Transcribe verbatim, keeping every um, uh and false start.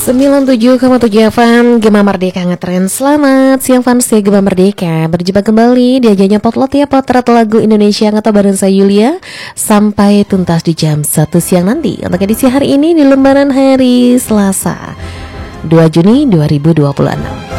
sembilan puluh tujuh koma tujuh F M Gema Merdeka ngetren. Selamat siang fans ya Gema Merdeka. Berjumpa kembali di ajanya Potlot ya, Potret Lagu Indonesia atau bareng saya Yulia. Sampai tuntas di jam satu siang nanti. Untuk edisi hari ini di lembaran hari Selasa dua Juni dua ribu dua puluh enam.